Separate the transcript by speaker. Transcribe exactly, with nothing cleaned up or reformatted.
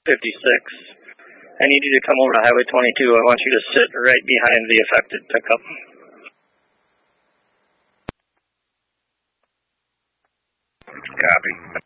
Speaker 1: fifty-six. I need you to come over to Highway twenty-two. I want you to sit right behind the affected pickup.
Speaker 2: Copy.